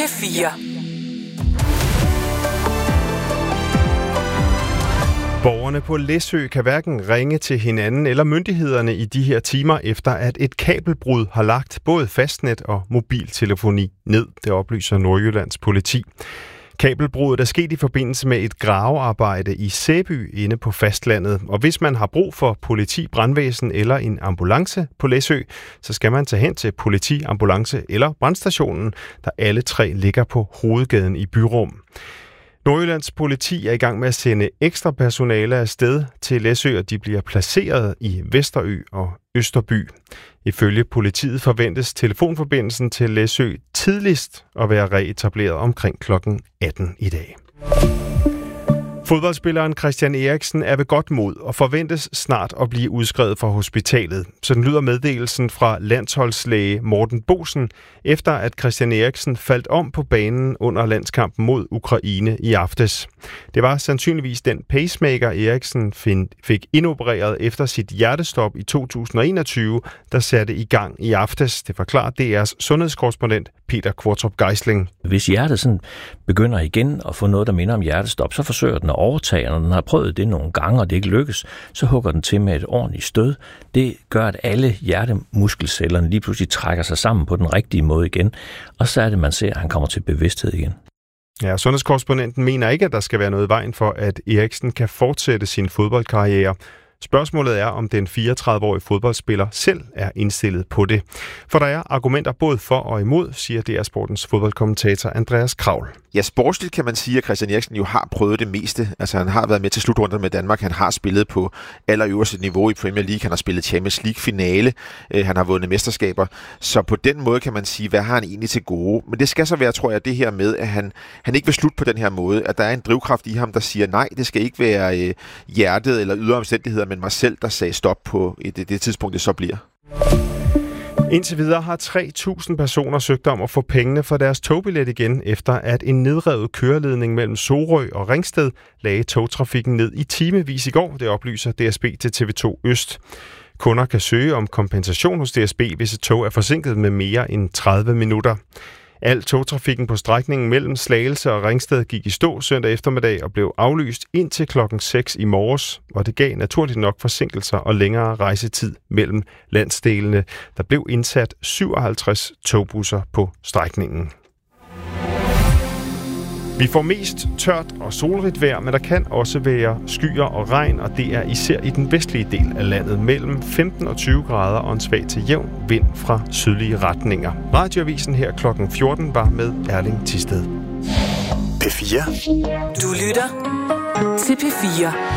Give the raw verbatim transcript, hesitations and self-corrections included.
fire. Borgerne på Læsø kan hverken ringe til hinanden eller myndighederne i de her timer, efter at et kabelbrud har lagt både fastnet og mobiltelefoni ned, det oplyser Nordjyllands politi. Kabelbruddet er sket i forbindelse med et gravearbejde i Sæby inde på fastlandet. Og hvis man har brug for politi, brandvæsen eller en ambulance på Læsø, så skal man tage hen til politi, ambulance eller brandstationen, der alle tre ligger på hovedgaden i Byrum. Nordjyllands politi er i gang med at sende ekstra personale afsted til Læsø, og de bliver placeret i Vesterø og Østerby. Ifølge politiet forventes telefonforbindelsen til Læsø tidligst at være reetableret omkring klokken atten i dag. Fodboldspilleren Christian Eriksen er ved godt mod og forventes snart at blive udskrevet fra hospitalet. Sådan lyder meddelelsen fra landsholdslæge Morten Bosen, efter at Christian Eriksen faldt om på banen under landskampen mod Ukraine i aftes. Det var sandsynligvis den pacemaker, Eriksen fik indopereret efter sit hjertestop i to tusind og enogtyve, der satte i gang i aftes. Det forklarer D R's sundhedskorrespondent Peter Kvartrup Geisling. Hvis hjertet sådan begynder igen at få noget, der minder om hjertestop, så forsøger den at overtage, og når den har prøvet det nogle gange, og det ikke lykkes, så hugger den til med et ordentligt stød. Det gør, at alle hjertemuskelcellerne lige pludselig trækker sig sammen på den rigtige måde igen, og så er det, man ser, at han kommer til bevidsthed igen. Ja, sundhedskorrespondenten mener ikke, at der skal være noget i vejen for, at Eriksen kan fortsætte sin fodboldkarriere. Spørgsmålet er, om den fireogtredive-årige fodboldspiller selv er indstillet på det. For der er argumenter både for og imod, siger D R Sportens fodboldkommentator Andreas Kravl. Ja, sportsligt kan man sige, at Christian Eriksen jo har prøvet det meste. Altså han har været med til slutrunden med Danmark, han har spillet på allerøverste niveau i Premier League, han har spillet Champions League-finale, han har vundet mesterskaber. Så på den måde kan man sige, hvad har han egentlig til gode? Men det skal så være, tror jeg, det her med, at han, han ikke vil slutte på den her måde. At der er en drivkraft i ham, der siger, nej, det skal ikke være øh, hjertet eller ydre omstændigheder, men mig selv, der sagde stop på det, det tidspunkt, det så bliver. Indtil videre har tre tusind personer søgt om at få pengene for deres togbillet igen, efter at en nedrevet køreledning mellem Sorø og Ringsted lagde togtrafikken ned i timevis i går. Det oplyser D S B til T V to Øst. Kunder kan søge om kompensation hos D S B, hvis et tog er forsinket med mere end tredive minutter. Al togtrafikken på strækningen mellem Slagelse og Ringsted gik i stå søndag eftermiddag og blev aflyst indtil klokken seks i morges, og det gav naturligt nok forsinkelser og længere rejsetid mellem landsdelene. Der blev indsat syvoghalvtreds togbusser på strækningen. Vi får mest tørt og solrigt vejr, men der kan også være skyer og regn, og det er især i den vestlige del af landet mellem femten og tyve grader og en svag til jævn vind fra sydlige retninger. Radioavisen her klokken fjorten var med Erling Thisted. P fire. Du lytter til P fire.